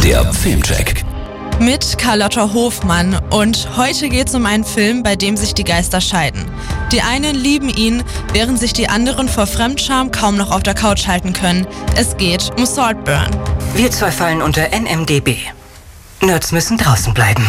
Der Filmcheck. Mit Carlotta Hofmann, und heute geht's um einen Film, bei dem sich die Geister scheiden. Die einen lieben ihn, während sich die anderen vor Fremdscham kaum noch auf der Couch halten können. Es geht um Saltburn. Wir zwei fallen unter NMDB. Nerds müssen draußen bleiben.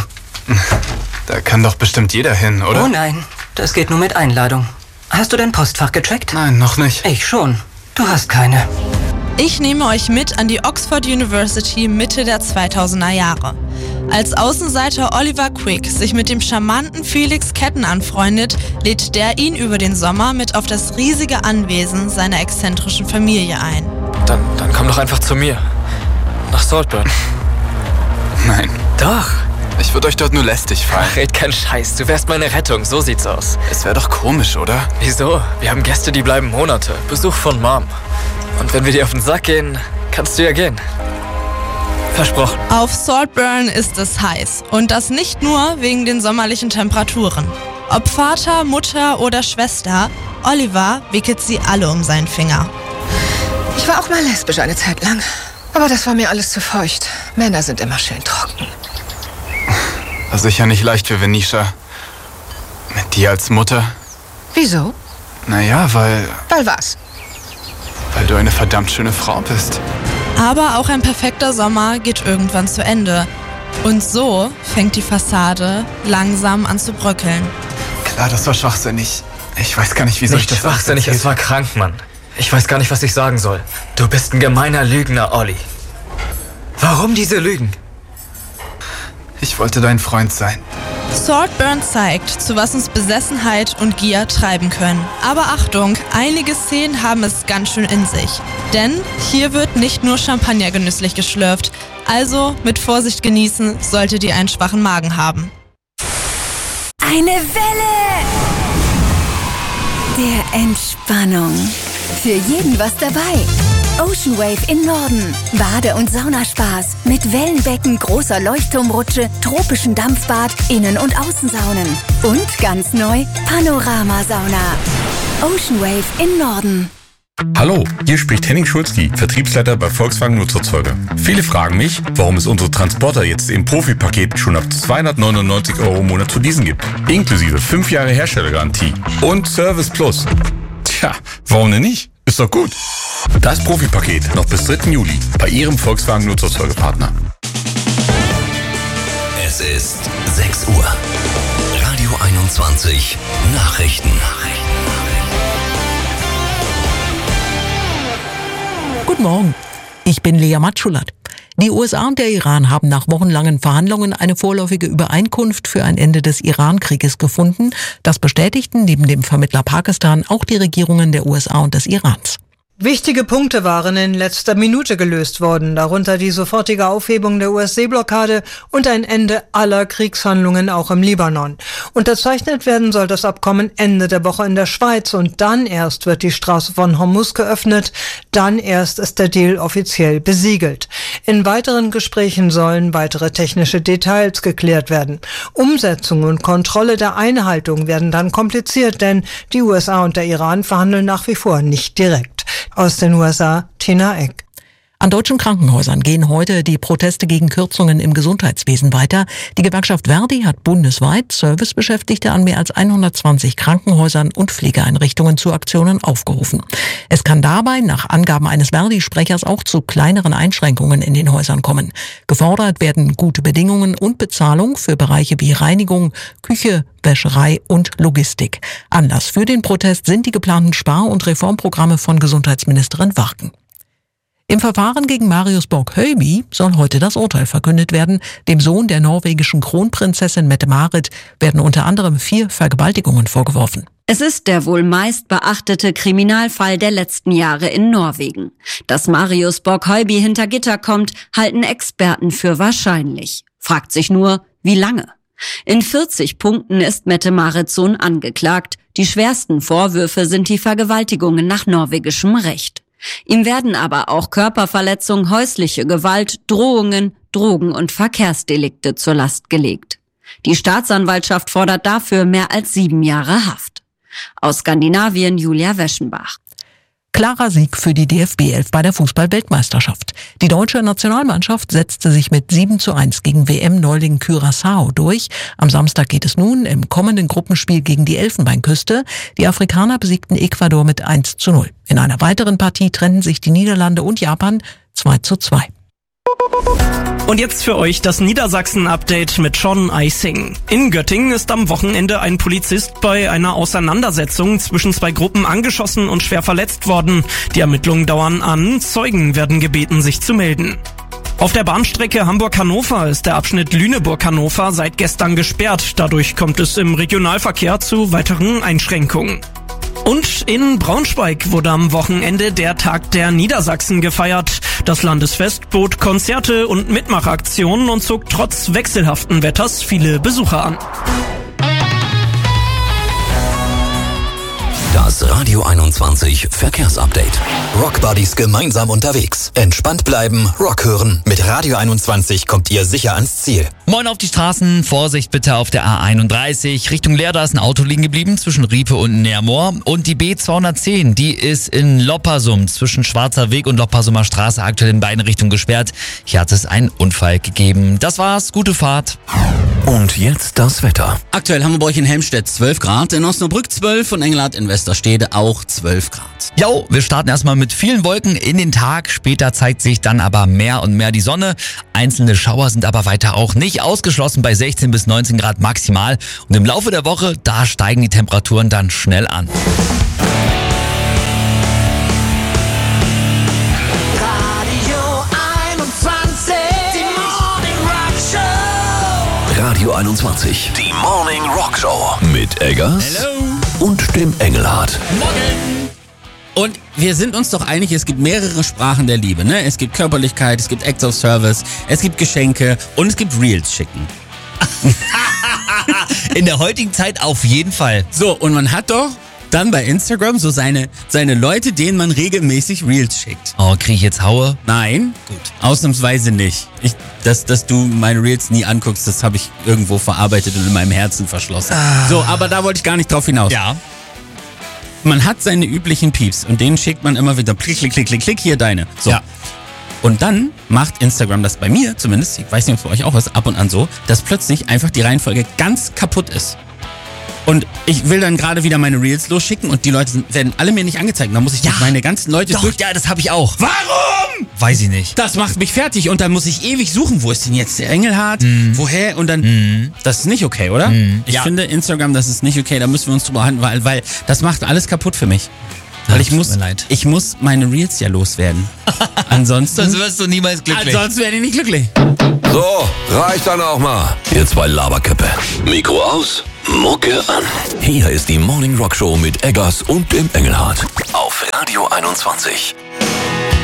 Da kann doch bestimmt jeder hin, oder? Oh nein, das geht nur mit Einladung. Hast du dein Postfach gecheckt? Nein, noch nicht. Ich schon. Du hast keine. Ich nehme euch mit an die Oxford University Mitte der 2000er Jahre. Als Außenseiter Oliver Quick sich mit dem charmanten Felix Ketten anfreundet, lädt der ihn über den Sommer mit auf das riesige Anwesen seiner exzentrischen Familie ein. Dann komm doch einfach zu mir. Nach Saltburn. Nein. Doch. Ich würde euch dort nur lästig fallen. Ach, red kein Scheiß. Du wärst meine Rettung. So sieht's aus. Es wäre doch komisch, oder? Wieso? Wir haben Gäste, die bleiben Monate. Besuch von Mom. Und wenn wir dir auf den Sack gehen, kannst du ja gehen. Versprochen. Auf Saltburn ist es heiß. Und das nicht nur wegen den sommerlichen Temperaturen. Ob Vater, Mutter oder Schwester, Oliver wickelt sie alle um seinen Finger. Ich war auch mal lesbisch eine Zeit lang. Aber das war mir alles zu feucht. Männer sind immer schön trocken. War sicher nicht leicht für Venetia. Mit dir als Mutter. Wieso? Naja, weil was? Weil du eine verdammt schöne Frau bist. Aber auch ein perfekter Sommer geht irgendwann zu Ende. Und so fängt die Fassade langsam an zu bröckeln. Klar, das war schwachsinnig. Ich weiß gar nicht, wieso Nicht schwachsinnig, es war krank, Mann. Ich weiß gar nicht, was ich sagen soll. Du bist ein gemeiner Lügner, Olli. Warum diese Lügen? Ich wollte dein Freund sein. Saltburn zeigt, zu was uns Besessenheit und Gier treiben können. Aber Achtung, einige Szenen haben es ganz schön in sich. Denn hier wird nicht nur Champagner genüsslich geschlürft. Also mit Vorsicht genießen, solltet ihr einen schwachen Magen haben. Eine Welle der Entspannung. Für jeden was dabei. Ocean Wave in Norden. Bade- und Saunaspaß. Mit Wellenbecken, großer Leuchtturmrutsche, tropischen Dampfbad, Innen- und Außensaunen. Und ganz neu, Panoramasauna. Ocean Wave in Norden. Hallo, hier spricht Henning Schulzki, Vertriebsleiter bei Volkswagen Nutzfahrzeuge. Viele fragen mich, warum es unsere Transporter jetzt im Profi-Paket schon ab 299 € im Monat zu leasen gibt. Inklusive 5 Jahre Herstellergarantie und Service Plus. Tja, warum denn nicht? Ist doch gut. Das Profi-Paket noch bis 3. Juli bei Ihrem Volkswagen Nutzfahrzeugepartner. Es ist 6 Uhr. Radio 21 Nachrichten. Guten Morgen, ich bin Lea Matschulat. Die USA und der Iran haben nach wochenlangen Verhandlungen eine vorläufige Übereinkunft für ein Ende des Iran-Krieges gefunden. Das bestätigten neben dem Vermittler Pakistan auch die Regierungen der USA und des Irans. Wichtige Punkte waren in letzter Minute gelöst worden, darunter die sofortige Aufhebung der US-Seeblockade und ein Ende aller Kriegshandlungen auch im Libanon. Unterzeichnet werden soll das Abkommen Ende der Woche in der Schweiz, und dann erst wird die Straße von Hormuz geöffnet, dann erst ist der Deal offiziell besiegelt. In weiteren Gesprächen sollen weitere technische Details geklärt werden. Umsetzung und Kontrolle der Einhaltung werden dann kompliziert, denn die USA und der Iran verhandeln nach wie vor nicht direkt. Aus den USA, Tina Eck. An deutschen Krankenhäusern gehen heute die Proteste gegen Kürzungen im Gesundheitswesen weiter. Die Gewerkschaft Verdi hat bundesweit Servicebeschäftigte an mehr als 120 Krankenhäusern und Pflegeeinrichtungen zu Aktionen aufgerufen. Es kann dabei nach Angaben eines Verdi-Sprechers auch zu kleineren Einschränkungen in den Häusern kommen. Gefordert werden gute Bedingungen und Bezahlung für Bereiche wie Reinigung, Küche, Wäscherei und Logistik. Anlass für den Protest sind die geplanten Spar- und Reformprogramme von Gesundheitsministerin Warken. Im Verfahren gegen Marius Borg-Høiby soll heute das Urteil verkündet werden. Dem Sohn der norwegischen Kronprinzessin Mette-Marit werden unter anderem 4 Vergewaltigungen vorgeworfen. Es ist der wohl meist beachtete Kriminalfall der letzten Jahre in Norwegen. Dass Marius Borg-Høiby hinter Gitter kommt, halten Experten für wahrscheinlich. Fragt sich nur, wie lange? In 40 Punkten ist Mette-Marits Sohn angeklagt. Die schwersten Vorwürfe sind die Vergewaltigungen nach norwegischem Recht. Ihm werden aber auch Körperverletzung, häusliche Gewalt, Drohungen, Drogen- und Verkehrsdelikte zur Last gelegt. Die Staatsanwaltschaft fordert dafür mehr als 7 Jahre Haft. Aus Skandinavien Julia Weschenbach. Klarer Sieg für die DFB 11 bei der Fußball-Weltmeisterschaft. Die deutsche Nationalmannschaft setzte sich mit 7:1 gegen WM-Neuling Curaçao durch. Am Samstag geht es nun im kommenden Gruppenspiel gegen die Elfenbeinküste. Die Afrikaner besiegten Ecuador mit 1:0. In einer weiteren Partie trennten sich die Niederlande und Japan 2:2. Und jetzt für euch das Niedersachsen-Update mit Sean Eising. In Göttingen ist am Wochenende ein Polizist bei einer Auseinandersetzung zwischen zwei Gruppen angeschossen und schwer verletzt worden. Die Ermittlungen dauern an. Zeugen werden gebeten, sich zu melden. Auf der Bahnstrecke Hamburg-Hannover ist der Abschnitt Lüneburg-Hannover seit gestern gesperrt. Dadurch kommt es im Regionalverkehr zu weiteren Einschränkungen. Und in Braunschweig wurde am Wochenende der Tag der Niedersachsen gefeiert. Das Landesfest bot Konzerte und Mitmachaktionen und zog trotz wechselhaften Wetters viele Besucher an. Das Radio 21 Verkehrsupdate. Rockbuddies gemeinsam unterwegs. Entspannt bleiben, Rock hören. Mit Radio 21 kommt ihr sicher ans Ziel. Moin auf die Straßen. Vorsicht bitte auf der A31. Richtung Leer, da ist ein Auto liegen geblieben zwischen Riepe und Neermoor. Und die B210, die ist in Loppersum zwischen Schwarzer Weg und Loppersumer Straße aktuell in beiden Richtungen gesperrt. Hier hat es einen Unfall gegeben. Das war's. Gute Fahrt. Und jetzt das Wetter. Aktuell haben wir bei euch in Helmstedt 12 Grad, in Osnabrück 12 und Engelhardt in Westerstede auch 12 Grad. Jo, wir starten erstmal mit vielen Wolken in den Tag. Später zeigt sich dann aber mehr und mehr die Sonne. Einzelne Schauer sind aber weiter auch nicht ausgeschlossen bei 16 bis 19 Grad maximal. Und im Laufe der Woche, da steigen die Temperaturen dann schnell an. Radio 21, die Morning Rock Show mit Eggers und dem Engelhardt. Morgen! Und wir sind uns doch einig, es gibt mehrere Sprachen der Liebe, ne? Es gibt Körperlichkeit, es gibt Acts of Service, es gibt Geschenke und es gibt Reels schicken. In der heutigen Zeit auf jeden Fall. So, und man hat doch dann bei Instagram so seine Leute, denen man regelmäßig Reels schickt. Oh, krieg ich jetzt Haue? Nein, gut, ausnahmsweise nicht. Dass du meine Reels nie anguckst, das habe ich irgendwo verarbeitet und in meinem Herzen verschlossen. So, aber da wollte ich gar nicht drauf hinaus. Ja. Man hat seine üblichen Pieps und denen schickt man immer wieder klick, klick, klick, klick, klick, hier deine. So. Ja. Und dann macht Instagram das bei mir zumindest, ich weiß nicht, ob es bei euch auch ist, ab und an so, dass plötzlich einfach die Reihenfolge ganz kaputt ist. Und ich will dann gerade wieder meine Reels losschicken und die Leute werden alle mir nicht angezeigt. Da muss ich durch meine ganzen Leute durch. Ja, das habe ich auch. Warum? Weiß ich nicht. Das macht mich fertig und dann muss ich ewig suchen. Wo ist denn jetzt der Engelhardt? Woher? Und dann, das ist nicht okay, oder? Ich finde Instagram, das ist nicht okay. Da müssen wir uns drüber halten, weil das macht alles kaputt für mich. Weil ich muss meine Reels ja loswerden. Ansonsten Sonst wirst du niemals glücklich. Ansonsten werde ich nicht glücklich. So, reicht dann auch mal. Ihr zwei Laberköppe. Mikro aus, Mucke an. Hier ist die Morning Rock Show mit Eggers und dem Engelhardt. Auf Radio 21.